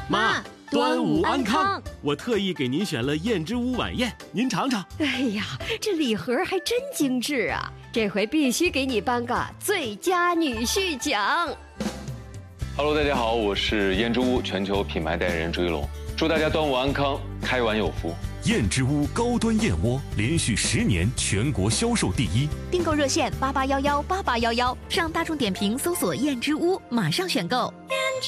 妈，端午安康！我特意给您选了燕之屋晚宴，您尝尝。 哎呀，这礼盒还真精致啊！这回必须给你颁个最佳女婿奖。 Hello， 大家好，我是燕之屋全球品牌代言人朱一龙，祝大家端午安康，开碗有福。 燕之屋高端燕窝连续10年全国销售第一， 订购热线88118811，上大众点评搜索燕之屋，马上选购。燕之